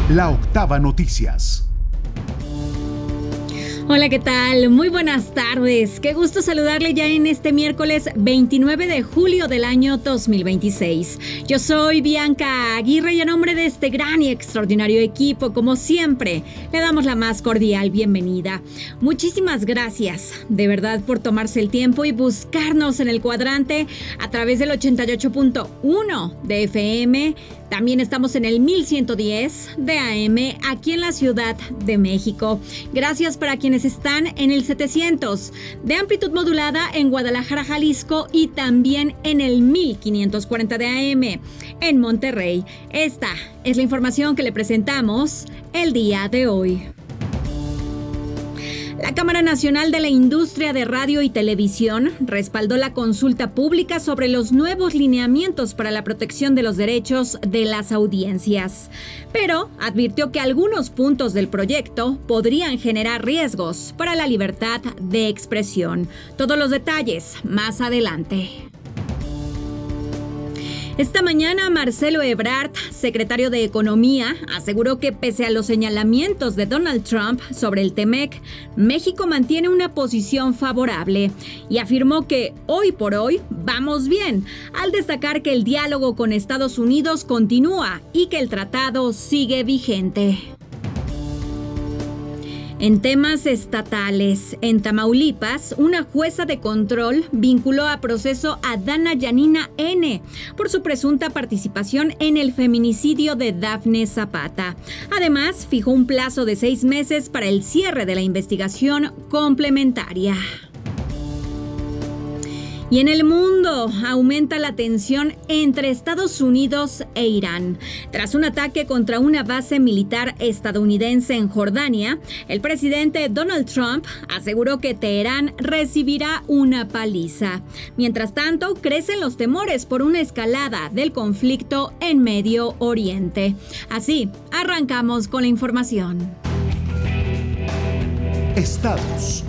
La Octava Noticias. Hola, ¿qué tal? Muy buenas tardes. Qué gusto saludarle ya en este miércoles 29 de julio del año 2026. Yo soy Bianca Aguirre y a nombre de este gran y extraordinario equipo, como siempre, le damos la más cordial bienvenida. Muchísimas gracias, de verdad, por tomarse el tiempo y buscarnos en el cuadrante a través del 88.1 de FM. También estamos en el 1110 de AM aquí en la Ciudad de México. Gracias para quienes están en el 700 de amplitud modulada en Guadalajara, Jalisco, y también en el 1540 de AM en Monterrey. Esta es la información que le presentamos el día de hoy. La Cámara Nacional de la Industria de Radio y Televisión respaldó la consulta pública sobre los nuevos lineamientos para la protección de los derechos de las audiencias, pero advirtió que algunos puntos del proyecto podrían generar riesgos para la libertad de expresión. Todos los detalles más adelante. Esta mañana, Marcelo Ebrard, secretario de Economía, aseguró que pese a los señalamientos de Donald Trump sobre el TEMEC, México mantiene una posición favorable y afirmó que hoy por hoy vamos bien, al destacar que el diálogo con Estados Unidos continúa y que el tratado sigue vigente. En temas estatales, en Tamaulipas, una jueza de control vinculó a proceso a Dana Yanina N. por su presunta participación en el feminicidio de Dafne Zapata. Además, fijó un plazo de 6 meses para el cierre de la investigación complementaria. Y en el mundo aumenta la tensión entre Estados Unidos e Irán. Tras un ataque contra una base militar estadounidense en Jordania, el presidente Donald Trump aseguró que Teherán recibirá una paliza. Mientras tanto, crecen los temores por una escalada del conflicto en Medio Oriente. Así, arrancamos con la información. Estados.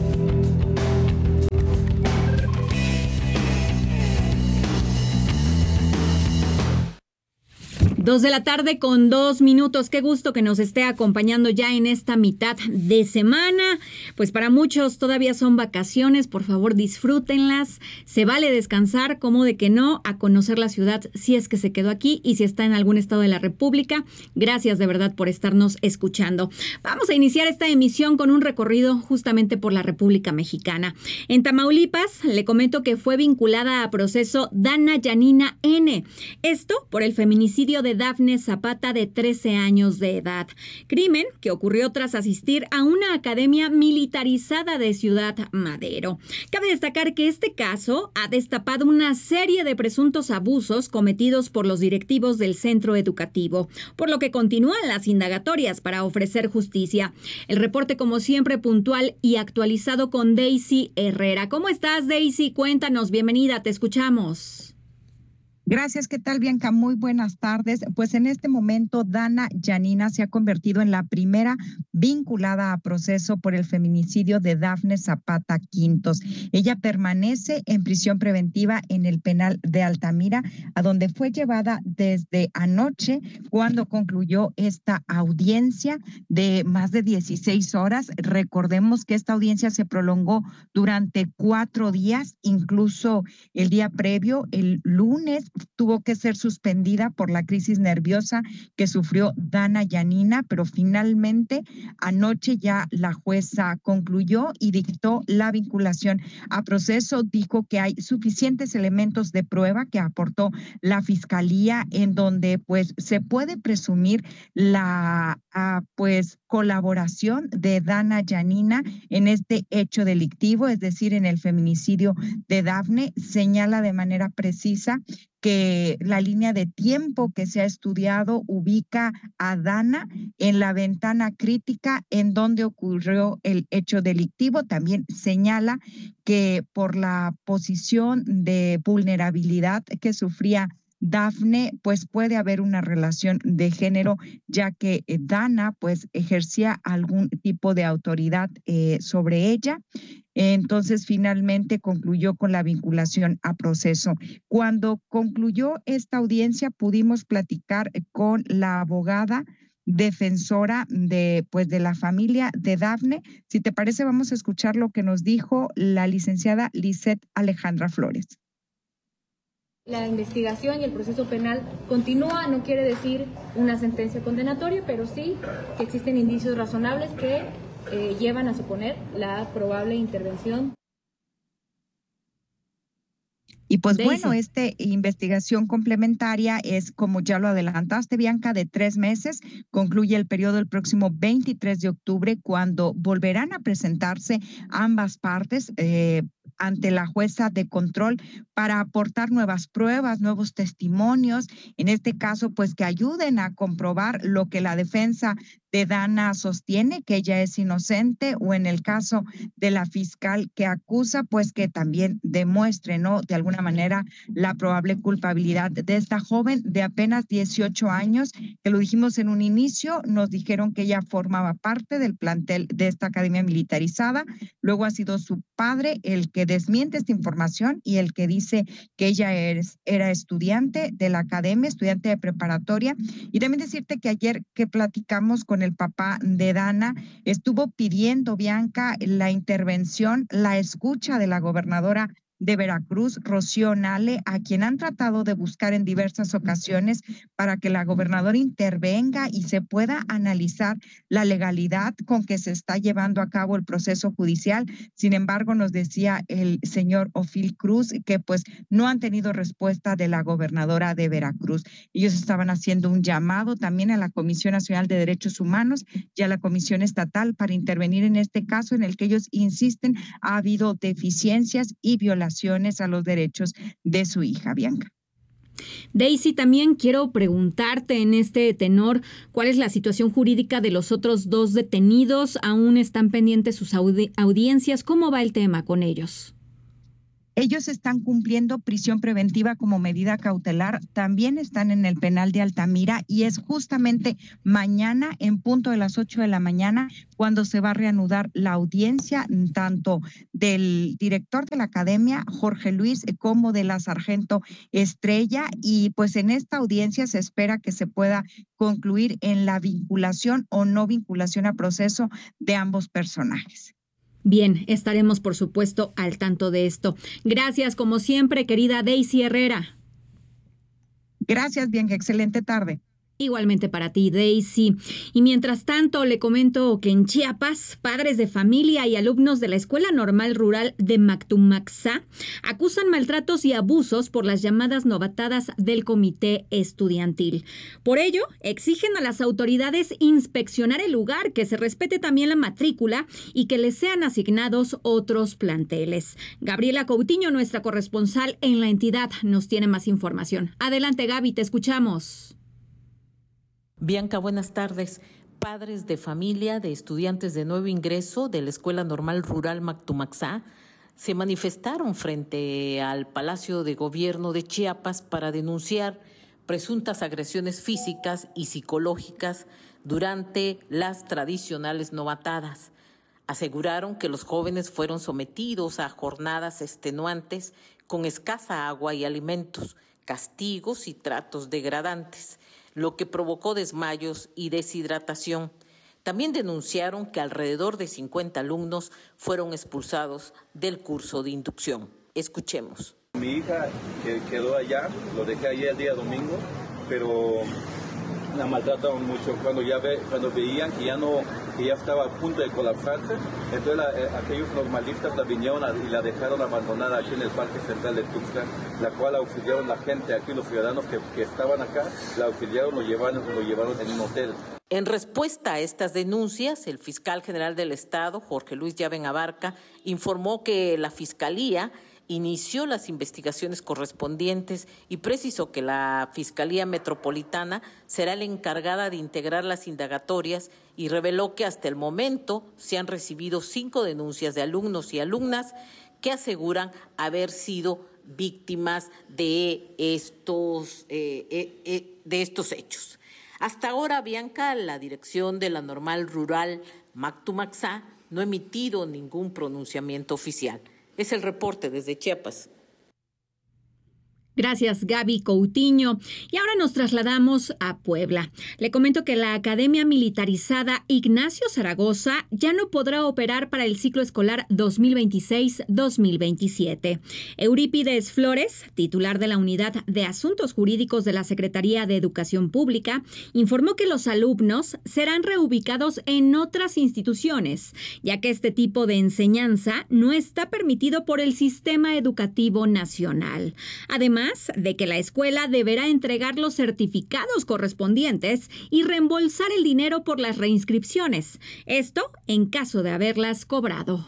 2 de la tarde con 2 minutos. Qué gusto que nos esté acompañando ya en esta mitad de semana. Pues para muchos todavía son vacaciones. Por favor, disfrútenlas. Se vale descansar, como de que no, a conocer la ciudad si es que se quedó aquí y si está en algún estado de la República. Gracias de verdad por estarnos escuchando. Vamos a iniciar esta emisión con un recorrido justamente por la República Mexicana. En Tamaulipas, le comento que fue vinculada a proceso Dana Yanina N. Esto por el feminicidio de Dafne Zapata, de 13 años de edad. Crimen que ocurrió tras asistir a una academia militarizada de Ciudad Madero. Cabe destacar que este caso ha destapado una serie de presuntos abusos cometidos por los directivos del centro educativo, por lo que continúan las indagatorias para ofrecer justicia. El reporte, como siempre, puntual y actualizado con Daisy Herrera. ¿Cómo estás, Daisy? Cuéntanos, bienvenida, te escuchamos. Gracias, ¿qué tal, Bianca? Muy buenas tardes. Pues en este momento, Dana Yanina se ha convertido en la primera vinculada a proceso por el feminicidio de Dafne Zapata Quintos. Ella permanece en prisión preventiva en el penal de Altamira, a donde fue llevada desde anoche, cuando concluyó esta audiencia de más de 16 horas. Recordemos que esta audiencia se prolongó durante 4 días, incluso el día previo, el lunes, tuvo que ser suspendida por la crisis nerviosa que sufrió Dana Yanina, pero finalmente anoche ya la jueza concluyó y dictó la vinculación a proceso. Dijo que hay suficientes elementos de prueba que aportó la fiscalía, en donde pues se puede presumir la colaboración de Dana Yanina en este hecho delictivo, es decir, en el feminicidio de Dafne. Señala de manera precisa que la línea de tiempo que se ha estudiado ubica a Dana en la ventana crítica en donde ocurrió el hecho delictivo. También señala que por la posición de vulnerabilidad que sufría Dafne, pues puede haber una relación de género, ya que Dana pues ejercía algún tipo de autoridad sobre ella. Entonces, finalmente concluyó con la vinculación a proceso. Cuando concluyó esta audiencia, pudimos platicar con la abogada defensora de la familia de Dafne. Si te parece, vamos a escuchar lo que nos dijo la licenciada Lisette Alejandra Flores. La investigación y el proceso penal continúa, no quiere decir una sentencia condenatoria, pero sí que existen indicios razonables que llevan a suponer la probable intervención. Y pues Daisy. bueno, esta investigación complementaria es, como ya lo adelantaste, Bianca, de 3 meses. Concluye el periodo el próximo 23 de octubre, cuando volverán a presentarse ambas partes ante la jueza de control para aportar nuevas pruebas, nuevos testimonios, en este caso, pues que ayuden a comprobar lo que la defensa de Dana sostiene, que ella es inocente, o en el caso de la fiscal que acusa, pues que también demuestre, ¿no?, de alguna manera la probable culpabilidad de esta joven de apenas 18 años, que lo dijimos en un inicio, nos dijeron que ella formaba parte del plantel de esta academia militarizada, luego ha sido su padre el que desmiente esta información y el que dice que ella era estudiante de la academia, estudiante de preparatoria. Y también decirte que ayer que platicamos con el papá de Dana, estuvo pidiendo, Bianca, la intervención, la escucha de la gobernadora de Veracruz, Rocío Nale, a quien han tratado de buscar en diversas ocasiones para que la gobernadora intervenga y se pueda analizar la legalidad con que se está llevando a cabo el proceso judicial. Sin embargo, nos decía el señor Ofil Cruz que pues no han tenido respuesta de la gobernadora de Veracruz. Ellos estaban haciendo un llamado también a la Comisión Nacional de Derechos Humanos y a la Comisión Estatal para intervenir en este caso en el que ellos insisten ha habido deficiencias y violaciones a los derechos de su hija, Bianca. Daisy, también quiero preguntarte en este tenor, ¿cuál es la situación jurídica de los otros 2 detenidos? ¿Aún están pendientes sus audiencias? ¿Cómo va el tema con ellos? Ellos están cumpliendo prisión preventiva como medida cautelar, también están en el penal de Altamira y es justamente mañana en punto de las 8 de la mañana cuando se va a reanudar la audiencia tanto del director de la academia, Jorge Luis, como de la sargento Estrella, y pues en esta audiencia se espera que se pueda concluir en la vinculación o no vinculación a proceso de ambos personajes. Bien, estaremos por supuesto al tanto de esto. Gracias como siempre, querida Daisy Herrera. Gracias, bien, excelente tarde. Igualmente para ti, Daisy. Y mientras tanto, le comento que en Chiapas, padres de familia y alumnos de la Escuela Normal Rural de Mactumaxá acusan maltratos y abusos por las llamadas novatadas del comité estudiantil. Por ello, exigen a las autoridades inspeccionar el lugar, que se respete también la matrícula y que les sean asignados otros planteles. Gabriela Coutinho, nuestra corresponsal en la entidad, nos tiene más información. Adelante, Gaby, te escuchamos. Bianca, buenas tardes. Padres de familia de estudiantes de nuevo ingreso de la Escuela Normal Rural Mactumaxá se manifestaron frente al Palacio de Gobierno de Chiapas para denunciar presuntas agresiones físicas y psicológicas durante las tradicionales novatadas. Aseguraron que los jóvenes fueron sometidos a jornadas extenuantes con escasa agua y alimentos, castigos y tratos degradantes, lo que provocó desmayos y deshidratación. También denunciaron que alrededor de 50 alumnos fueron expulsados del curso de inducción. Escuchemos. Mi hija quedó allá, lo dejé ayer el día domingo, pero la maltrataron mucho. Cuando veían que ya estaba a punto de colapsarse, entonces aquellos normalistas la vinieron y la dejaron abandonada aquí en el Parque Central de Tuxtla, la cual auxiliaron la gente aquí, los ciudadanos que estaban acá, la auxiliaron, lo llevaron en un hotel. En respuesta a estas denuncias, el fiscal general del Estado, Jorge Luis Llaven Abarca, informó que la Fiscalía inició las investigaciones correspondientes y precisó que la Fiscalía Metropolitana será la encargada de integrar las indagatorias y reveló que hasta el momento se han recibido 5 denuncias de alumnos y alumnas que aseguran haber sido víctimas de estos hechos. Hasta ahora, Bianca, la dirección de la Normal Rural Mactumaxá no ha emitido ningún pronunciamiento oficial. Es el reporte desde Chiapas. Gracias, Gaby Coutinho. Y ahora nos trasladamos a Puebla. Le comento que la Academia Militarizada Ignacio Zaragoza ya no podrá operar para el ciclo escolar 2026-2027. Eurípides Flores, titular de la Unidad de Asuntos Jurídicos de la Secretaría de Educación Pública, informó que los alumnos serán reubicados en otras instituciones, ya que este tipo de enseñanza no está permitido por el Sistema Educativo Nacional. Además de que la escuela deberá entregar los certificados correspondientes y reembolsar el dinero por las reinscripciones. Esto en caso de haberlas cobrado.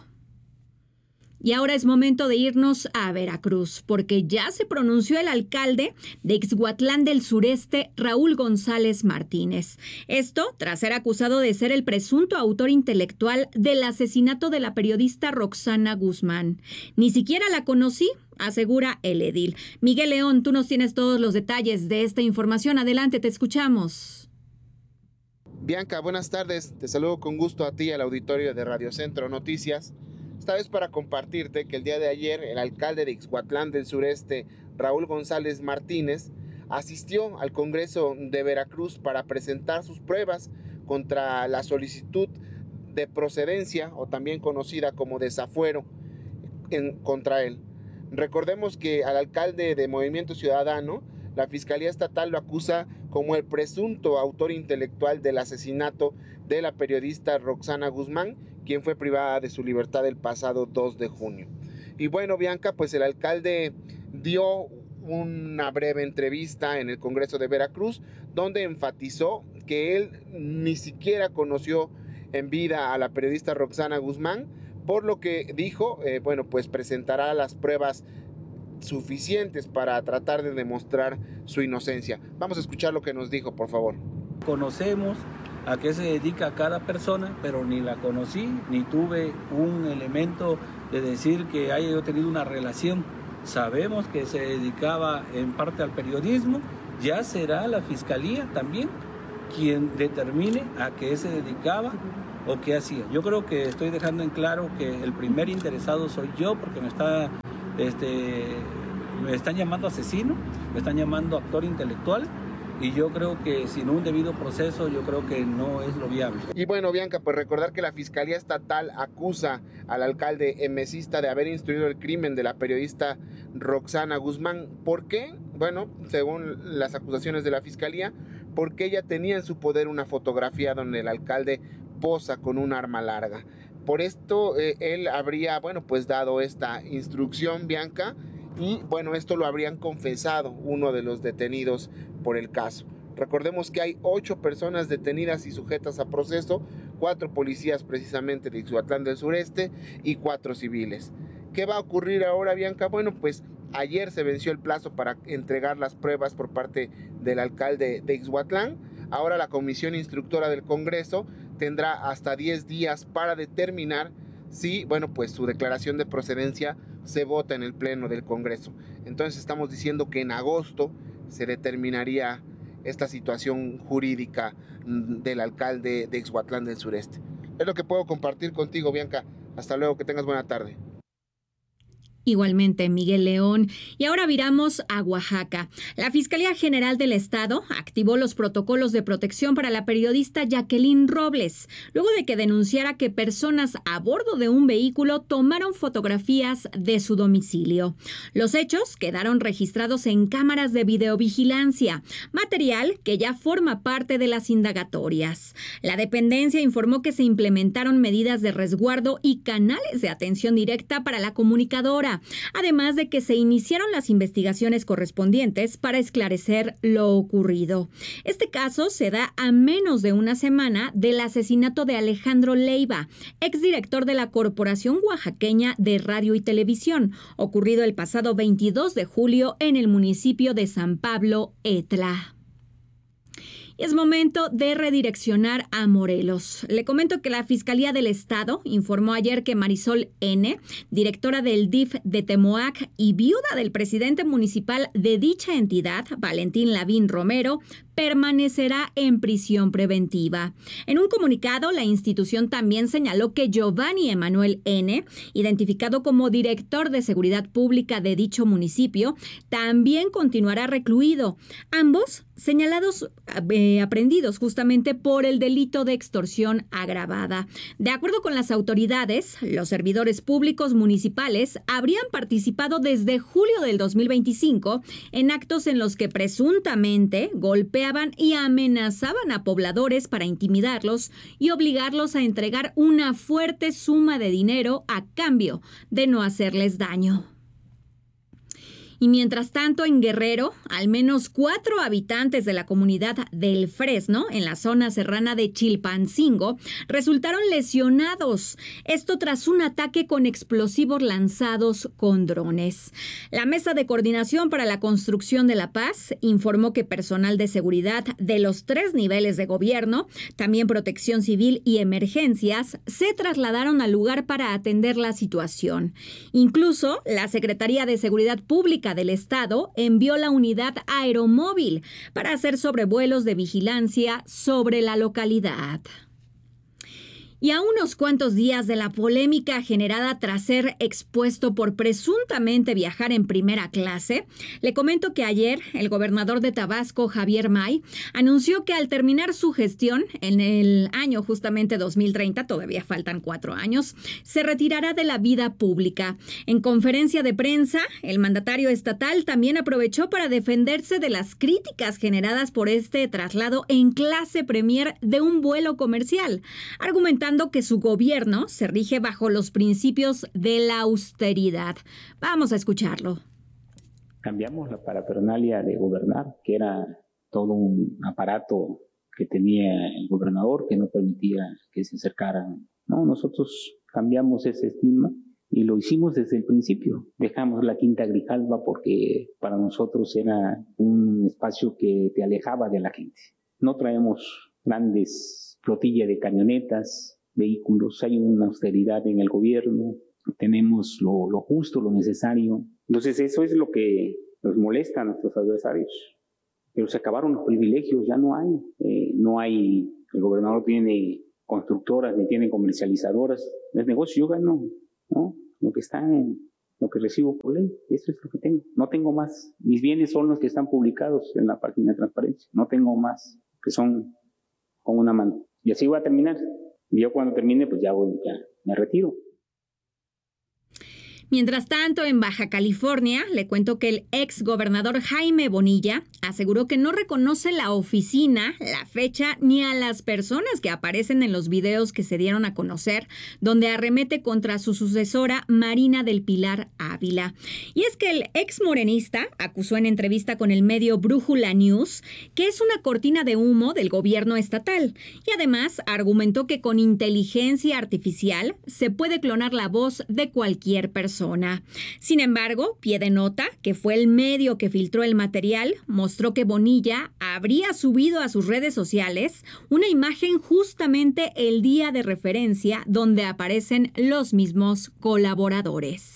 Y ahora es momento de irnos a Veracruz, porque ya se pronunció el alcalde de Ixhuatlán del Sureste, Raúl González Martínez. Esto tras ser acusado de ser el presunto autor intelectual del asesinato de la periodista Roxana Guzmán. Ni siquiera la conocí, asegura el edil. Miguel León, tú nos tienes todos los detalles de esta información. Adelante, te escuchamos. Bianca, buenas tardes. Te saludo con gusto a ti y al auditorio de Radio Centro Noticias. Esta vez para compartirte que el día de ayer el alcalde de Ixhuatlán del Sureste, Raúl González Martínez, asistió al Congreso de Veracruz para presentar sus pruebas contra la solicitud de procedencia, o también conocida como desafuero, contra él. Recordemos que al alcalde de Movimiento Ciudadano, la Fiscalía Estatal lo acusa como el presunto autor intelectual del asesinato de la periodista Roxana Guzmán, quien fue privada de su libertad el pasado 2 de junio. Y bueno, Bianca, pues el alcalde dio una breve entrevista en el Congreso de Veracruz, donde enfatizó que él ni siquiera conoció en vida a la periodista Roxana Guzmán, por lo que dijo, pues presentará las pruebas suficientes para tratar de demostrar su inocencia. Vamos a escuchar lo que nos dijo, por favor. Conocemos a qué se dedica cada persona, pero ni la conocí, ni tuve un elemento de decir que haya yo tenido una relación. Sabemos que se dedicaba en parte al periodismo, ya será la Fiscalía también quien determine a qué se dedicaba o qué hacía. Yo creo que estoy dejando en claro que el primer interesado soy yo, porque me están llamando asesino, me están llamando actor intelectual, y yo creo que sin un debido proceso, yo creo que no es lo viable. Y bueno, Bianca, pues recordar que la Fiscalía Estatal acusa al alcalde emesista de haber instruido el crimen de la periodista Roxana Guzmán. ¿Por qué? Bueno, según las acusaciones de la Fiscalía, porque ella tenía en su poder una fotografía donde el alcalde posa con un arma larga. Por esto él habría, pues dado esta instrucción, Bianca, y bueno, esto lo habrían confesado uno de los detenidos por el caso. Recordemos que hay 8 personas detenidas y sujetas a proceso, 4 policías precisamente de Ixhuatlán del Sureste y 4 civiles. ¿Qué va a ocurrir ahora, Bianca? Bueno, pues ayer se venció el plazo para entregar las pruebas por parte del alcalde de Ixhuatlán. Ahora la comisión instructora del Congreso tendrá hasta 10 días para determinar si, pues su declaración de procedencia se vota en el pleno del Congreso. Entonces estamos diciendo que en agosto se determinaría esta situación jurídica del alcalde de Ixhuatlán del Sureste. Es lo que puedo compartir contigo, Bianca. Hasta luego, que tengas buena tarde. Igualmente, Miguel León. Y ahora viramos a Oaxaca. La Fiscalía General del Estado activó los protocolos de protección para la periodista Jacqueline Robles, luego de que denunciara que personas a bordo de un vehículo tomaron fotografías de su domicilio. Los hechos quedaron registrados en cámaras de videovigilancia, material que ya forma parte de las indagatorias. La dependencia informó que se implementaron medidas de resguardo y canales de atención directa para la comunicadora, además de que se iniciaron las investigaciones correspondientes para esclarecer lo ocurrido. Este caso se da a menos de una semana del asesinato de Alejandro Leiva, exdirector de la Corporación Oaxaqueña de Radio y Televisión, ocurrido el pasado 22 de julio en el municipio de San Pablo, Etla. Es momento de redireccionar a Morelos. Le comento que la Fiscalía del Estado informó ayer que Marisol N., directora del DIF de Temoac y viuda del presidente municipal de dicha entidad, Valentín Lavín Romero, permanecerá en prisión preventiva. En un comunicado, la institución también señaló que Giovanni Emanuel N., identificado como director de seguridad pública de dicho municipio, también continuará recluido. Ambos señalados, aprehendidos justamente por el delito de extorsión agravada. De acuerdo con las autoridades, los servidores públicos municipales habrían participado desde julio del 2025 en actos en los que presuntamente golpeaban y amenazaban a pobladores para intimidarlos y obligarlos a entregar una fuerte suma de dinero a cambio de no hacerles daño. Y mientras tanto, en Guerrero, al menos 4 habitantes de la comunidad del Fresno, en la zona serrana de Chilpancingo, resultaron lesionados. Esto tras un ataque con explosivos lanzados con drones. La Mesa de Coordinación para la Construcción de la Paz informó que personal de seguridad de los 3 niveles de gobierno, también Protección Civil y Emergencias, se trasladaron al lugar para atender la situación. Incluso, la Secretaría de Seguridad Pública del Estado envió la unidad aeromóvil para hacer sobrevuelos de vigilancia sobre la localidad. Y a unos cuantos días de la polémica generada tras ser expuesto por presuntamente viajar en primera clase, le comento que ayer el gobernador de Tabasco, Javier May, anunció que al terminar su gestión en el año justamente 2030, todavía faltan 4 años, se retirará de la vida pública. En conferencia de prensa, el mandatario estatal también aprovechó para defenderse de las críticas generadas por este traslado en clase premier de un vuelo comercial, argumentando que su gobierno se rige bajo los principios de la austeridad. Vamos a escucharlo. Cambiamos la parafernalia de gobernar, que era todo un aparato que tenía el gobernador que no permitía que se acercaran. No, nosotros cambiamos ese estigma y lo hicimos desde el principio. Dejamos la Quinta Grijalva porque para nosotros era un espacio que te alejaba de la gente. No traemos grandes flotillas de camionetas, vehículos, hay una austeridad en el gobierno, tenemos lo justo, lo necesario. Entonces eso es lo que nos molesta a nuestros adversarios. Pero se acabaron los privilegios, ya no hay, el gobernador tiene constructoras, ni tiene comercializadoras, es negocio, yo gano, ¿no? Lo que recibo por ley, eso es lo que tengo, no tengo más. Mis bienes son los que están publicados en la página de transparencia, no tengo más, que son con una mano. Y así voy a terminar. Y yo cuando termine, pues ya me retiro. Mientras tanto, en Baja California, le cuento que el ex gobernador Jaime Bonilla aseguró que no reconoce la oficina, la fecha ni a las personas que aparecen en los videos que se dieron a conocer, donde arremete contra su sucesora Marina del Pilar Ávila. Y es que el ex morenista acusó en entrevista con el medio Brújula News que es una cortina de humo del gobierno estatal. Y además argumentó que con inteligencia artificial se puede clonar la voz de cualquier persona. Sin embargo, Pie de Nota, que fue el medio que filtró el material, mostró que Bonilla habría subido a sus redes sociales una imagen justamente el día de referencia donde aparecen los mismos colaboradores.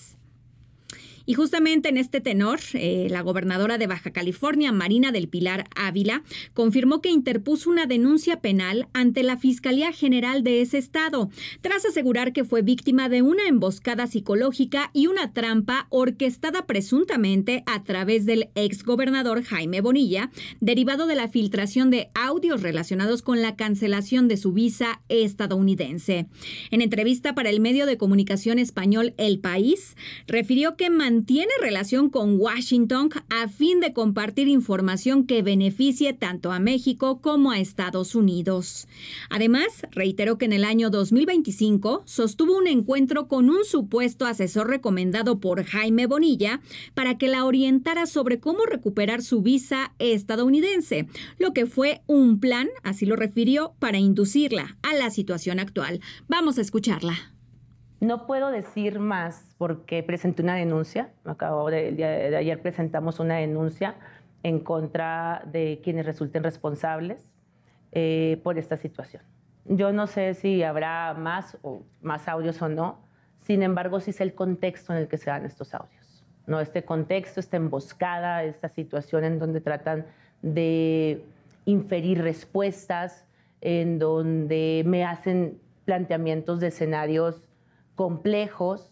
Y justamente en este tenor, la gobernadora de Baja California, Marina del Pilar Ávila, confirmó que interpuso una denuncia penal ante la Fiscalía General de ese estado, tras asegurar que fue víctima de una emboscada psicológica y una trampa orquestada presuntamente a través del exgobernador Jaime Bonilla, derivado de la filtración de audios relacionados con la cancelación de su visa estadounidense. En entrevista para el medio de comunicación español El País, refirió que mantiene relación con Washington a fin de compartir información que beneficie tanto a México como a Estados Unidos. Además, reiteró que en el año 2025 sostuvo un encuentro con un supuesto asesor recomendado por Jaime Bonilla para que la orientara sobre cómo recuperar su visa estadounidense, lo que fue un plan, así lo refirió, para inducirla a la situación actual. Vamos a escucharla. No puedo decir más porque presenté una denuncia. El día de ayer presentamos una denuncia en contra de quienes resulten responsables por esta situación. Yo no sé si habrá más audios o no. Sin embargo, sí sé el contexto en el que se dan estos audios, ¿no? Este contexto, esta emboscada, esta situación en donde tratan de inferir respuestas, en donde me hacen planteamientos de escenarios complejos,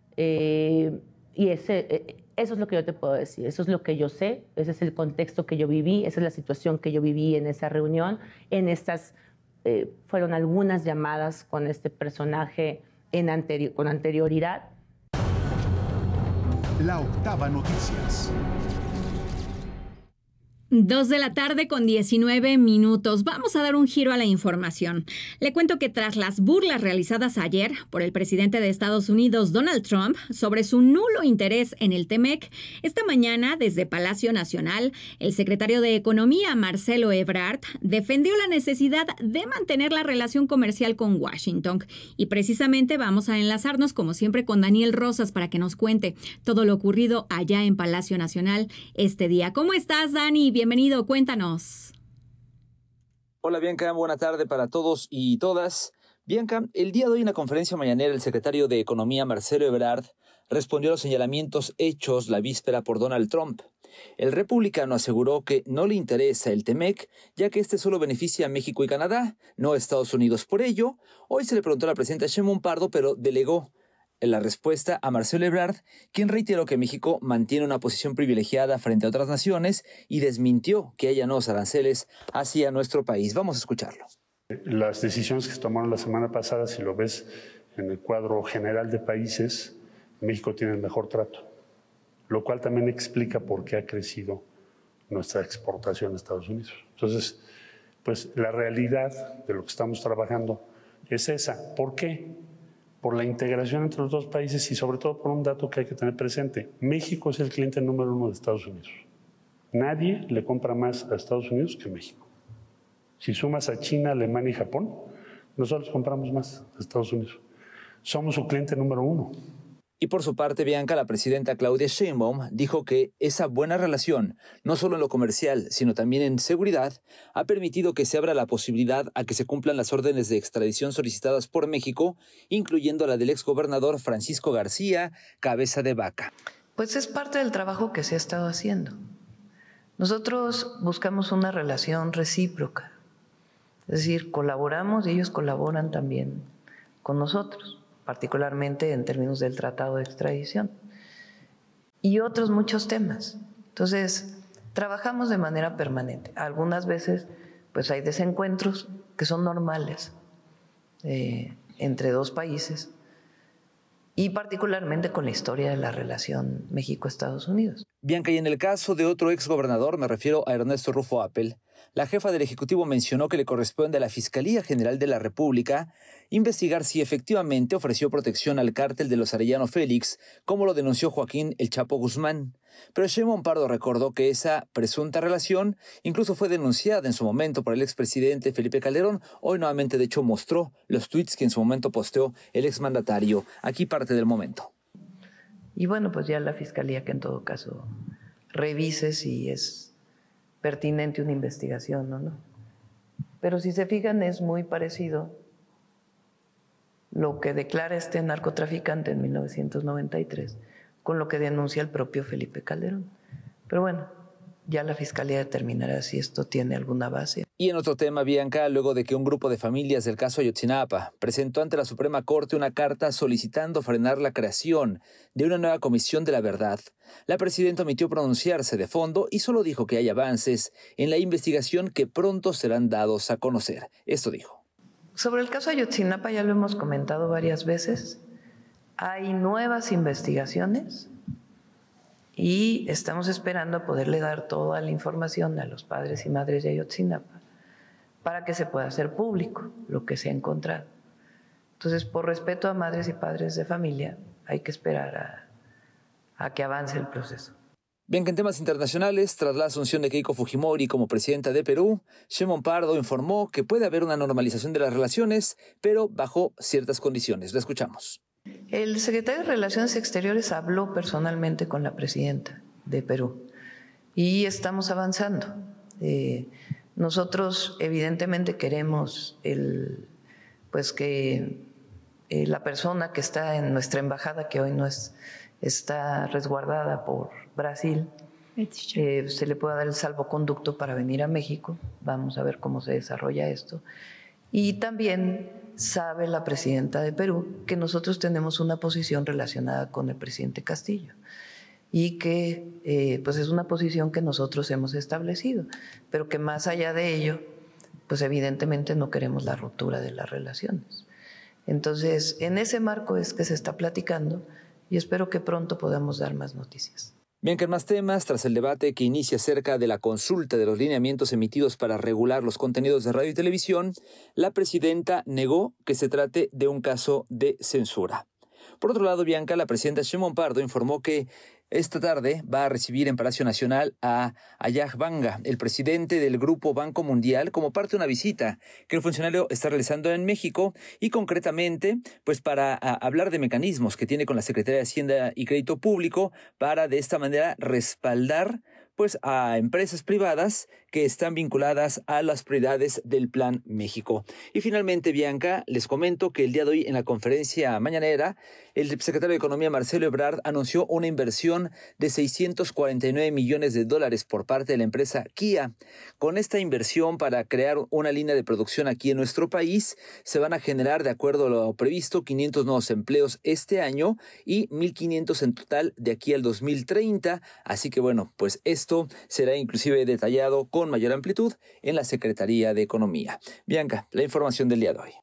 y eso es lo que yo te puedo decir, eso es lo que yo sé, ese es el contexto que yo viví, esa es la situación que yo viví en esa reunión, fueron algunas llamadas con este personaje con anterioridad. La Octava Noticias. 2:19 p.m. Vamos a dar un giro a la información. Le cuento que tras las burlas realizadas ayer por el presidente de Estados Unidos, Donald Trump, sobre su nulo interés en el TEMEC, esta mañana, desde Palacio Nacional, el secretario de Economía, Marcelo Ebrard, defendió la necesidad de mantener la relación comercial con Washington. Y precisamente vamos a enlazarnos, como siempre, con Daniel Rosas para que nos cuente todo lo ocurrido allá en Palacio Nacional este día. ¿Cómo estás, Dani? Bienvenido, cuéntanos. Hola Bianca, buena tarde para todos y todas. Bianca, el día de hoy en la conferencia mañanera el secretario de Economía Marcelo Ebrard respondió a los señalamientos hechos la víspera por Donald Trump. El republicano aseguró que no le interesa el TEMEC, ya que este solo beneficia a México y Canadá, no a Estados Unidos. Por ello, hoy se le preguntó a la presidenta Sheinbaum Pardo, pero delegó en la respuesta a Marcelo Ebrard, quien reiteró que México mantiene una posición privilegiada frente a otras naciones y desmintió que haya nuevos aranceles hacia nuestro país. Vamos a escucharlo. Las decisiones que se tomaron la semana pasada, si lo ves en el cuadro general de países, México tiene el mejor trato, lo cual también explica por qué ha crecido nuestra exportación a Estados Unidos. Entonces, pues la realidad de lo que estamos trabajando es esa. ¿Por qué? Por la integración entre los dos países y sobre todo por un dato que hay que tener presente. México es el cliente número 1 de Estados Unidos. Nadie le compra más a Estados Unidos que México. Si sumas a China, Alemania y Japón, nosotros compramos más a Estados Unidos. Somos su cliente número 1. Y por su parte, Bianca, la presidenta Claudia Sheinbaum dijo que esa buena relación, no solo en lo comercial, sino también en seguridad, ha permitido que se abra la posibilidad a que se cumplan las órdenes de extradición solicitadas por México, incluyendo la del exgobernador Francisco García, cabeza de vaca. Pues es parte del trabajo que se ha estado haciendo. Nosotros buscamos una relación recíproca, es decir, colaboramos y ellos colaboran también con nosotros, particularmente en términos del tratado de extradición y otros muchos temas. Entonces, trabajamos de manera permanente. Algunas veces pues hay desencuentros que son normales entre dos países y particularmente con la historia de la relación México-Estados Unidos. Bianca, y en el caso de otro exgobernador, me refiero a Ernesto Rufo Appel, la jefa del Ejecutivo mencionó que le corresponde a la Fiscalía General de la República investigar si efectivamente ofreció protección al cártel de los Arellano Félix, como lo denunció Joaquín El Chapo Guzmán. Pero Sheinbaum Pardo recordó que esa presunta relación incluso fue denunciada en su momento por el expresidente Felipe Calderón. Hoy nuevamente, de hecho, mostró los tweets que en su momento posteó el exmandatario. Aquí parte del momento. Y bueno, pues ya la Fiscalía que en todo caso revise si es pertinente una investigación o no. Pero si se fijan, es muy parecido lo que declara este narcotraficante en 1993 con lo que denuncia el propio Felipe Calderón. Pero bueno, ya la Fiscalía determinará si esto tiene alguna base. Y en otro tema, Bianca, luego de que un grupo de familias del caso Ayotzinapa presentó ante la Suprema Corte una carta solicitando frenar la creación de una nueva comisión de la verdad, la presidenta omitió pronunciarse de fondo y solo dijo que hay avances en la investigación que pronto serán dados a conocer. Esto dijo. Sobre el caso Ayotzinapa ya lo hemos comentado varias veces. Hay nuevas investigaciones y estamos esperando poderle dar toda la información a los padres y madres de Ayotzinapa para que se pueda hacer público lo que se ha encontrado. Entonces, por respeto a madres y padres de familia, hay que esperar a que avance el proceso. Bien, que en temas internacionales, tras la asunción de Keiko Fujimori como presidenta de Perú, Sheinbaum Pardo informó que puede haber una normalización de las relaciones, pero bajo ciertas condiciones. Lo escuchamos. El secretario de Relaciones Exteriores habló personalmente con la presidenta de Perú y estamos avanzando. Nosotros evidentemente queremos que la persona que está en nuestra embajada, que hoy no está resguardada por Brasil, se le pueda dar el salvoconducto para venir a México. Vamos a ver cómo se desarrolla esto. Y también sabe la presidenta de Perú que nosotros tenemos una posición relacionada con el presidente Castillo y que pues es una posición que nosotros hemos establecido, pero que más allá de ello, pues evidentemente no queremos la ruptura de las relaciones. Entonces, en ese marco es que se está platicando y espero que pronto podamos dar más noticias. Bien, que en más temas, tras el debate que inicia acerca de la consulta de los lineamientos emitidos para regular los contenidos de radio y televisión, la presidenta negó que se trate de un caso de censura. Por otro lado, Bianca, la presidenta Sheinbaum Pardo informó que esta tarde va a recibir en Palacio Nacional a Ajay Banga, el presidente del Grupo Banco Mundial, como parte de una visita que el funcionario está realizando en México y concretamente pues para hablar de mecanismos que tiene con la Secretaría de Hacienda y Crédito Público para de esta manera respaldar pues a empresas privadas que están vinculadas a las prioridades del Plan México. Y finalmente, Bianca, les comento que el día de hoy en la conferencia mañanera, el secretario de Economía, Marcelo Ebrard, anunció una inversión de $649 millones por parte de la empresa Kia. Con esta inversión para crear una línea de producción aquí en nuestro país, se van a generar, de acuerdo a lo previsto, 500 nuevos empleos este año y 1,500 en total de aquí al 2030. Así que bueno, pues esto será inclusive detallado con mayor amplitud en la Secretaría de Economía. Bianca, la información del día de hoy.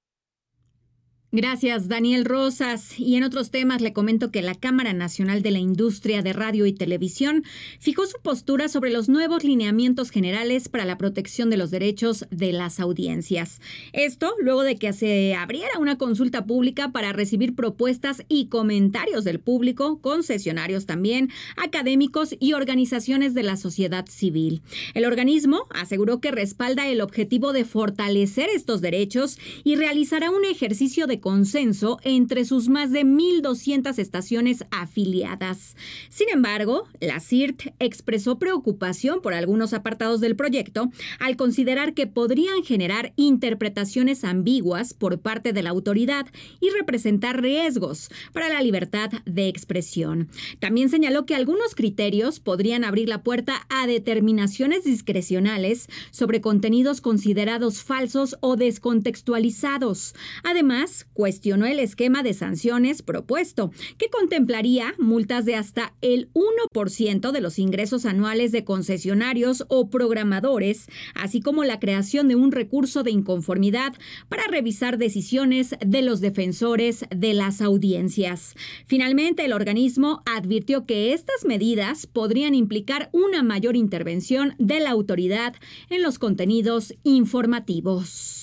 Gracias, Daniel Rosas. Y en otros temas le comento que la Cámara Nacional de la Industria de Radio y Televisión fijó su postura sobre los nuevos lineamientos generales para la protección de los derechos de las audiencias. Esto luego de que se abriera una consulta pública para recibir propuestas y comentarios del público, concesionarios también, académicos y organizaciones de la sociedad civil. El organismo aseguró que respalda el objetivo de fortalecer estos derechos y realizará un ejercicio de consenso entre sus más de 1,200 estaciones afiliadas. Sin embargo, la CIRT expresó preocupación por algunos apartados del proyecto al considerar que podrían generar interpretaciones ambiguas por parte de la autoridad y representar riesgos para la libertad de expresión. También señaló que algunos criterios podrían abrir la puerta a determinaciones discrecionales sobre contenidos considerados falsos o descontextualizados. Además, cuestionó el esquema de sanciones propuesto, que contemplaría multas de hasta el 1% de los ingresos anuales de concesionarios o programadores, así como la creación de un recurso de inconformidad para revisar decisiones de los defensores de las audiencias. Finalmente, el organismo advirtió que estas medidas podrían implicar una mayor intervención de la autoridad en los contenidos informativos.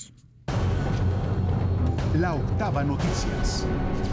La Octava Noticias.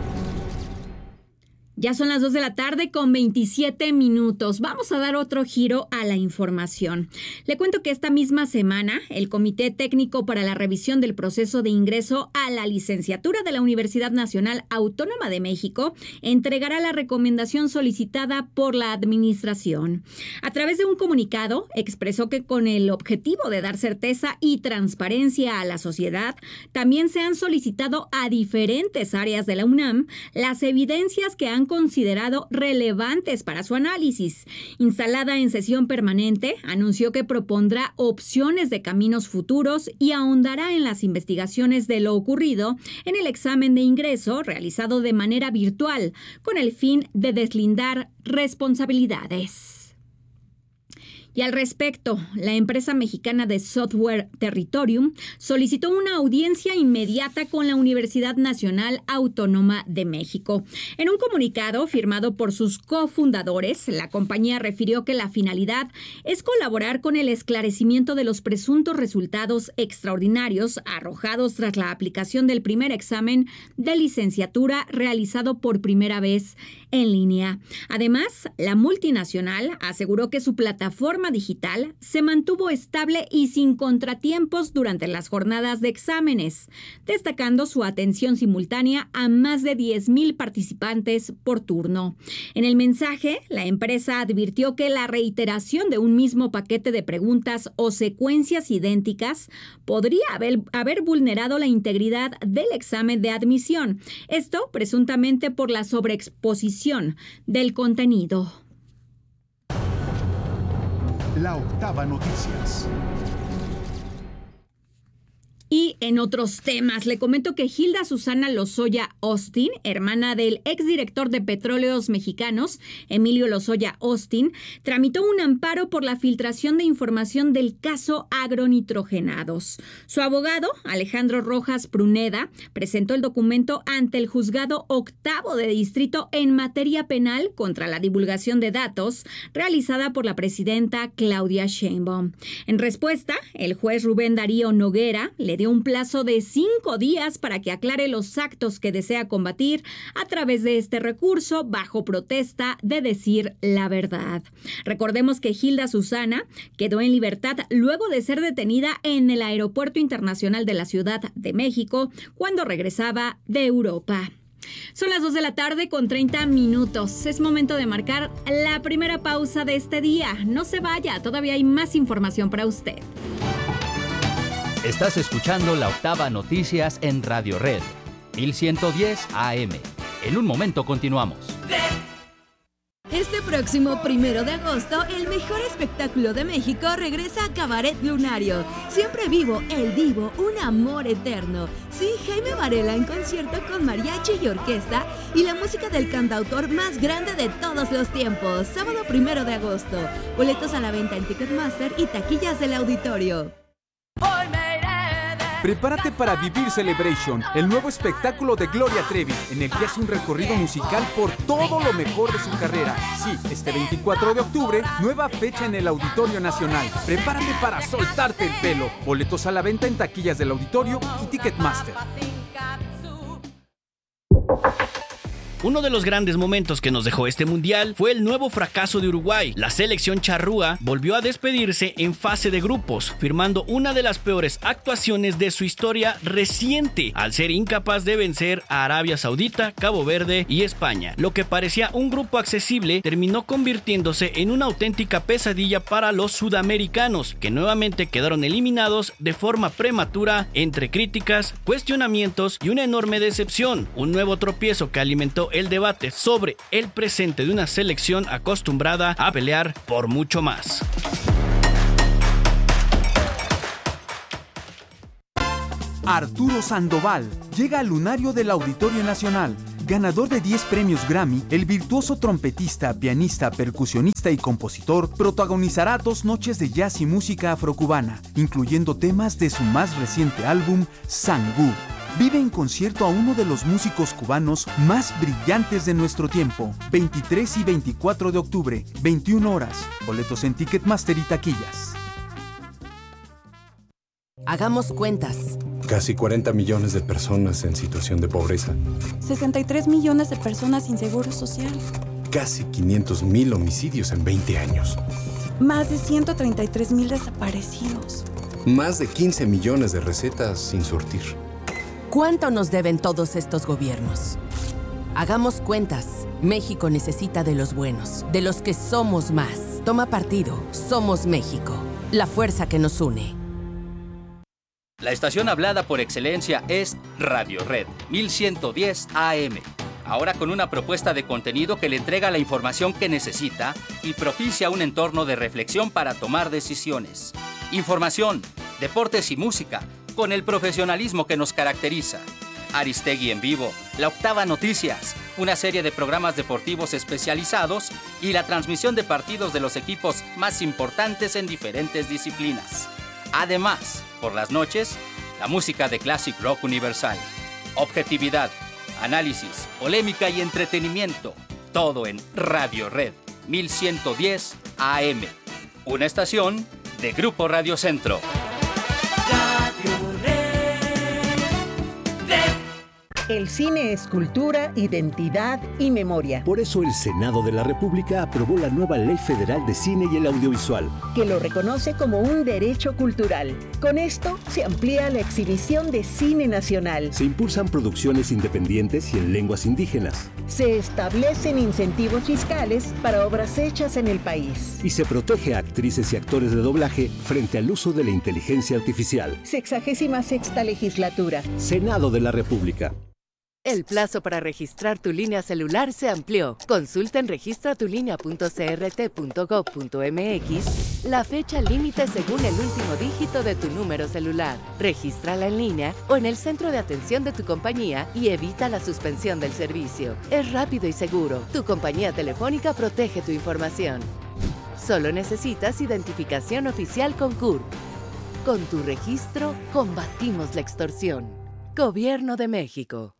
Ya son las 2 de la tarde con 27 minutos. Vamos a dar otro giro a la información. Le cuento que esta misma semana, el Comité Técnico para la Revisión del Proceso de Ingreso a la Licenciatura de la Universidad Nacional Autónoma de México entregará la recomendación solicitada por la Administración. A través de un comunicado, expresó que con el objetivo de dar certeza y transparencia a la sociedad, también se han solicitado a diferentes áreas de la UNAM las evidencias que han considerado relevantes para su análisis. Instalada en sesión permanente, anunció que propondrá opciones de caminos futuros y ahondará en las investigaciones de lo ocurrido en el examen de ingreso realizado de manera virtual, con el fin de deslindar responsabilidades. Y al respecto, la empresa mexicana de software Territorium solicitó una audiencia inmediata con la Universidad Nacional Autónoma de México. En un comunicado firmado por sus cofundadores, la compañía refirió que la finalidad es colaborar con el esclarecimiento de los presuntos resultados extraordinarios arrojados tras la aplicación del primer examen de licenciatura realizado por primera vez en línea. Además, la multinacional aseguró que su plataforma digital se mantuvo estable y sin contratiempos durante las jornadas de exámenes, destacando su atención simultánea a más de 10,000 participantes por turno. En el mensaje, la empresa advirtió que la reiteración de un mismo paquete de preguntas o secuencias idénticas podría haber vulnerado la integridad del examen de admisión, esto presuntamente por la sobreexposición del contenido. La Octava Noticias. Y en otros temas, le comento que Hilda Susana Lozoya Austin, hermana del exdirector de Petróleos Mexicanos, Emilio Lozoya Austin, tramitó un amparo por la filtración de información del caso agronitrogenados. Su abogado, Alejandro Rojas Pruneda, presentó el documento ante el Juzgado Octavo de Distrito en materia penal contra la divulgación de datos realizada por la presidenta Claudia Sheinbaum. En respuesta, el juez Rubén Darío Noguera le dio un plazo de 5 días para que aclare los actos que desea combatir a través de este recurso bajo protesta de decir la verdad. Recordemos que Hilda Susana quedó en libertad luego de ser detenida en el Aeropuerto Internacional de la Ciudad de México cuando regresaba de Europa. Son las 2 de la tarde con 30 minutos. Es momento de marcar la primera pausa de este día. No se vaya, todavía hay más información para usted. Estás escuchando La Octava Noticias en Radio Red, 1110 AM. En un momento continuamos. Este próximo 1 de agosto, el mejor espectáculo de México regresa a Cabaret Lunario. Siempre vivo, el divo, un amor eterno. Sí, Jaime Varela en concierto con mariachi y orquesta y la música del cantautor más grande de todos los tiempos. Sábado 1 de agosto. Boletos a la venta en Ticketmaster y taquillas del auditorio. Prepárate para vivir Celebration, el nuevo espectáculo de Gloria Trevi, en el que hace un recorrido musical por todo lo mejor de su carrera. Sí, este 24 de octubre, nueva fecha en el Auditorio Nacional. Prepárate para soltarte el pelo. Boletos a la venta en taquillas del auditorio y Ticketmaster. Uno de los grandes momentos que nos dejó este mundial fue el nuevo fracaso de Uruguay. La selección charrúa volvió a despedirse en fase de grupos, firmando una de las peores actuaciones de su historia reciente, al ser incapaz de vencer a Arabia Saudita, Cabo Verde y España. Lo que parecía un grupo accesible terminó convirtiéndose en una auténtica pesadilla para los sudamericanos, que nuevamente quedaron eliminados de forma prematura entre críticas, cuestionamientos y una enorme decepción. Un nuevo tropiezo que alimentó el debate sobre el presente de una selección acostumbrada a pelear por mucho más. Arturo Sandoval llega al lunario del Auditorio Nacional. Ganador de 10 premios Grammy, el virtuoso trompetista, pianista, percusionista y compositor protagonizará 2 noches de jazz y música afrocubana, incluyendo temas de su más reciente álbum, Sangú. Vive en concierto a uno de los músicos cubanos más brillantes de nuestro tiempo. 23 y 24 de octubre, 21 horas. Boletos en Ticketmaster y taquillas. Hagamos cuentas. Casi 40 millones de personas en situación de pobreza. 63 millones de personas sin seguro social. Casi 500,000 homicidios en 20 años. Más de 133,000 desaparecidos. Más de 15 millones de recetas sin surtir. ¿Cuánto nos deben todos estos gobiernos? Hagamos cuentas. México necesita de los buenos, de los que somos más. Toma partido. Somos México. La fuerza que nos une. La estación hablada por excelencia es Radio Red, 1110 AM. Ahora con una propuesta de contenido que le entrega la información que necesita y propicia un entorno de reflexión para tomar decisiones. Información, deportes y música, con el profesionalismo que nos caracteriza. Aristegui en vivo, La Octava Noticias, una serie de programas deportivos especializados y la transmisión de partidos de los equipos más importantes en diferentes disciplinas. Además, por las noches, la música de Classic Rock Universal. Objetividad, análisis, polémica y entretenimiento. Todo en Radio Red, 1110 AM. Una estación de Grupo Radio Centro. El cine es cultura, identidad y memoria. Por eso el Senado de la República aprobó la nueva Ley Federal de Cine y el Audiovisual, que lo reconoce como un derecho cultural. Con esto se amplía la exhibición de cine nacional. Se impulsan producciones independientes y en lenguas indígenas. Se establecen incentivos fiscales para obras hechas en el país. Y se protege a actrices y actores de doblaje frente al uso de la inteligencia artificial. 66ª legislatura. Senado de la República. El plazo para registrar tu línea celular se amplió. Consulta en registratulinea.crt.gov.mx la fecha límite según el último dígito de tu número celular. Regístrala en línea o en el centro de atención de tu compañía y evita la suspensión del servicio. Es rápido y seguro. Tu compañía telefónica protege tu información. Solo necesitas identificación oficial con CURP. Con tu registro, combatimos la extorsión. Gobierno de México.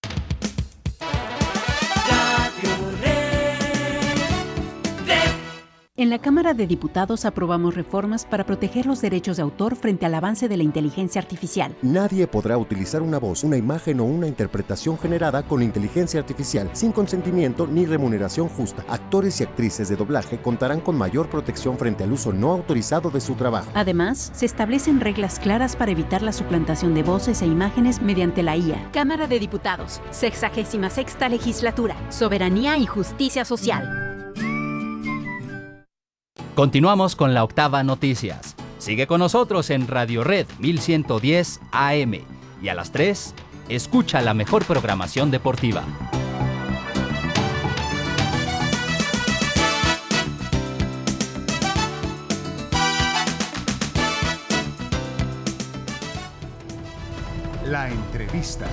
En la Cámara de Diputados aprobamos reformas para proteger los derechos de autor frente al avance de la inteligencia artificial. Nadie podrá utilizar una voz, una imagen o una interpretación generada con inteligencia artificial sin consentimiento ni remuneración justa. Actores y actrices de doblaje contarán con mayor protección frente al uso no autorizado de su trabajo. Además, se establecen reglas claras para evitar la suplantación de voces e imágenes mediante la IA. Cámara de Diputados, 66ª Legislatura, Soberanía y Justicia Social. Continuamos con la Octava Noticias. Sigue con nosotros en Radio Red 1110 AM. Y a las 3, escucha la mejor programación deportiva. La entrevista.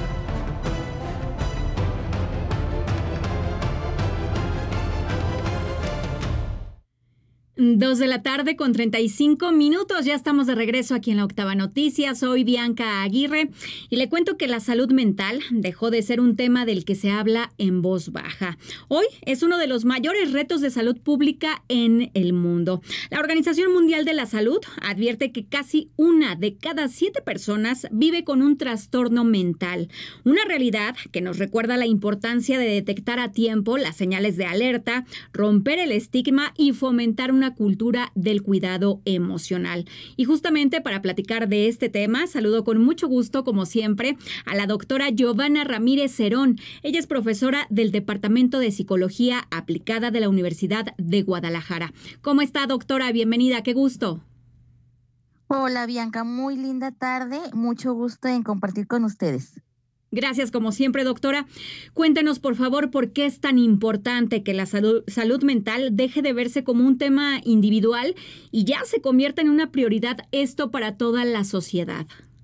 Dos de la tarde con 35 minutos. Ya estamos de regreso aquí en la Octava Noticias. Soy Bianca Aguirre y le cuento que la salud mental dejó de ser un tema del que se habla en voz baja. Hoy es uno de los mayores retos de salud pública en el mundo. La Organización Mundial de la Salud advierte que casi 1 de cada 7 personas vive con un trastorno mental. Una realidad que nos recuerda la importancia de detectar a tiempo las señales de alerta, romper el estigma y fomentar una cultura del cuidado emocional. Y justamente para platicar de este tema, saludo con mucho gusto, como siempre, a la doctora Giovanna Ramírez Cerón. Ella es profesora del Departamento de Psicología Aplicada de la Universidad de Guadalajara. ¿Cómo está, doctora? Bienvenida, qué gusto. Hola, Bianca, muy linda tarde, mucho gusto en compartir con ustedes. Gracias, como siempre, doctora. Cuéntenos, por favor, por qué es tan importante que la salud mental deje de verse como un tema individual y ya se convierta en una prioridad, esto para toda la sociedad.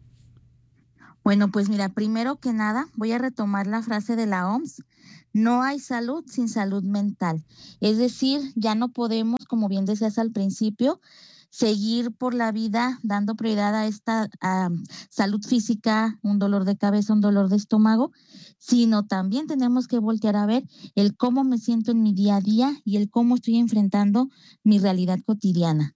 Bueno, pues mira, primero que nada, voy a retomar la frase de la OMS. No hay salud sin salud mental. Es decir, ya no podemos, como bien decías al principio, seguir por la vida dando prioridad a esta salud física, un dolor de cabeza, un dolor de estómago, sino también tenemos que voltear a ver el cómo me siento en mi día a día y el cómo estoy enfrentando mi realidad cotidiana.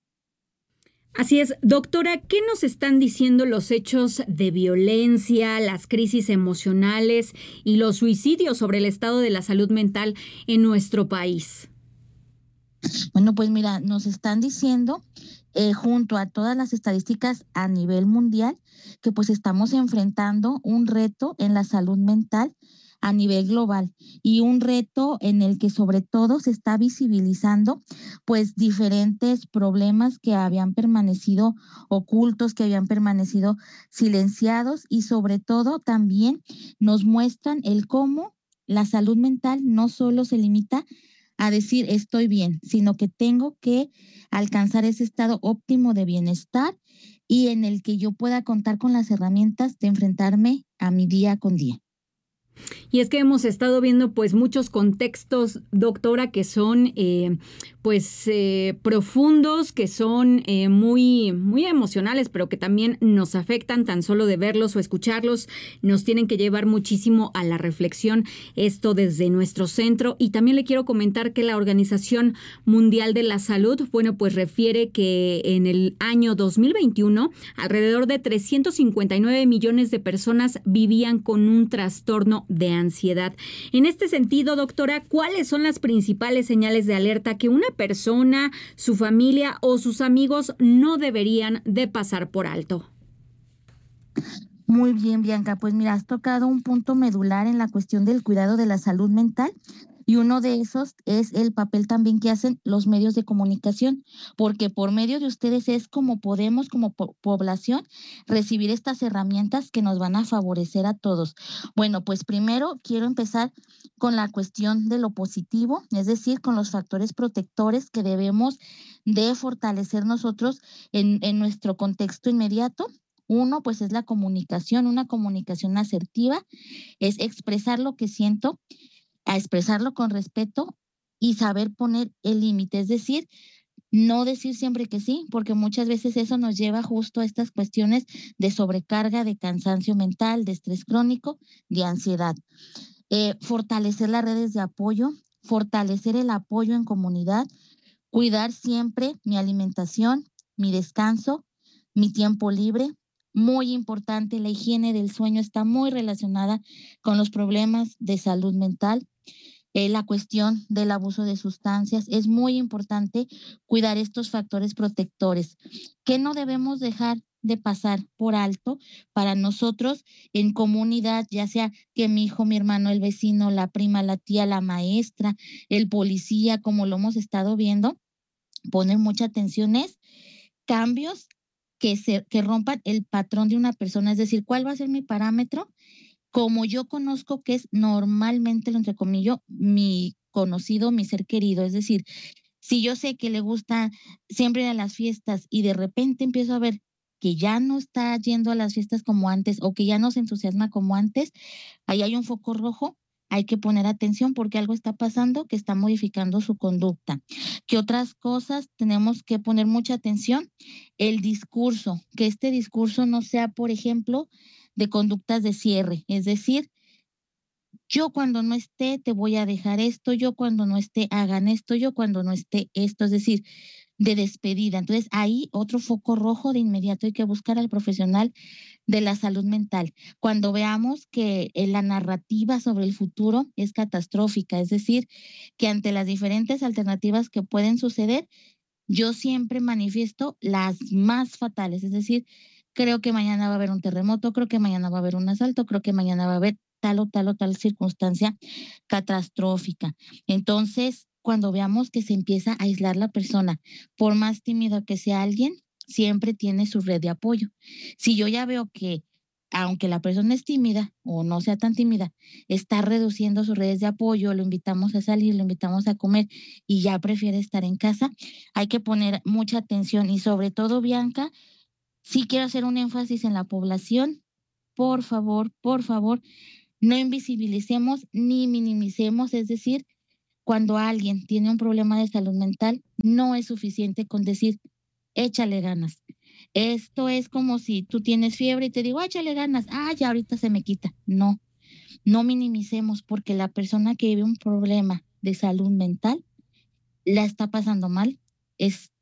Así es, doctora, ¿qué nos están diciendo los hechos de violencia, las crisis emocionales y los suicidios sobre el estado de la salud mental en nuestro país? Bueno, pues mira, nos están diciendo, junto a todas las estadísticas a nivel mundial, que pues estamos enfrentando un reto en la salud mental a nivel global y un reto en el que sobre todo se está visibilizando pues diferentes problemas que habían permanecido ocultos, que habían permanecido silenciados y sobre todo también nos muestran el cómo la salud mental no solo se limita a decir estoy bien, sino que tengo que alcanzar ese estado óptimo de bienestar y en el que yo pueda contar con las herramientas de enfrentarme a mi día con día. Y es que hemos estado viendo pues muchos contextos, doctora, que son profundos, que son muy, muy emocionales, pero que también nos afectan tan solo de verlos o escucharlos, nos tienen que llevar muchísimo a la reflexión, esto desde nuestro centro. Y también le quiero comentar que la Organización Mundial de la Salud, bueno, pues refiere que en el año 2021 alrededor de 359 millones de personas vivían con un trastorno de ansiedad. En este sentido, doctora, ¿cuáles son las principales señales de alerta que una persona, su familia o sus amigos no deberían de pasar por alto? Muy bien, Bianca. Pues mira, has tocado un punto medular en la cuestión del cuidado de la salud mental Y uno de esos es el papel también que hacen los medios de comunicación, porque por medio de ustedes es como podemos, como población, recibir estas herramientas que nos van a favorecer a todos. Bueno, pues primero quiero empezar con la cuestión de lo positivo, es decir, con los factores protectores que debemos de fortalecer nosotros en nuestro contexto inmediato. Uno, pues es la comunicación, una comunicación asertiva, es expresar lo que siento, a expresarlo con respeto y saber poner el límite, es decir, no decir siempre que sí, porque muchas veces eso nos lleva justo a estas cuestiones de sobrecarga, de cansancio mental, de estrés crónico, de ansiedad. Fortalecer las redes de apoyo, fortalecer el apoyo en comunidad, cuidar siempre mi alimentación, mi descanso, mi tiempo libre. Muy importante, la higiene del sueño está muy relacionada con los problemas de salud mental. La cuestión del abuso de sustancias, es muy importante cuidar estos factores protectores que no debemos dejar de pasar por alto para nosotros en comunidad, ya sea que mi hijo, mi hermano, el vecino, la prima, la tía, la maestra, el policía, como lo hemos estado viendo, poner mucha atención es cambios que rompan el patrón de una persona, es decir, ¿cuál va a ser mi parámetro? Como yo conozco que es normalmente, lo entrecomillo, mi conocido, mi ser querido, es decir, si yo sé que le gusta siempre ir a las fiestas y de repente empiezo a ver que ya no está yendo a las fiestas como antes o que ya no se entusiasma como antes, ahí hay un foco rojo. Hay que poner atención porque algo está pasando que está modificando su conducta. ¿Qué otras cosas tenemos que poner mucha atención? El discurso, que este discurso no sea, por ejemplo, de conductas de cierre, es decir, yo cuando no esté te voy a dejar esto, yo cuando no esté hagan esto, yo cuando no esté esto, es decir, de despedida. Entonces ahí otro foco rojo de inmediato, hay que buscar al profesional de la salud mental. Cuando veamos que la narrativa sobre el futuro es catastrófica, es decir, que ante las diferentes alternativas que pueden suceder, yo siempre manifiesto las más fatales, es decir, creo que mañana va a haber un terremoto, creo que mañana va a haber un asalto, creo que mañana va a haber tal o tal o tal circunstancia catastrófica. Entonces, cuando veamos que se empieza a aislar la persona, por más tímido que sea alguien, siempre tiene su red de apoyo. Si yo ya veo que, aunque la persona es tímida o no sea tan tímida, está reduciendo sus redes de apoyo, lo invitamos a salir, lo invitamos a comer y ya prefiere estar en casa, hay que poner mucha atención y sobre todo, Bianca, sí quiero hacer un énfasis en la población. Por favor, no invisibilicemos ni minimicemos, es decir, cuando alguien tiene un problema de salud mental, no es suficiente con decir, échale ganas. Esto es como si tú tienes fiebre y te digo, échale ganas, ya ahorita se me quita. No minimicemos porque la persona que vive un problema de salud mental la está pasando mal, es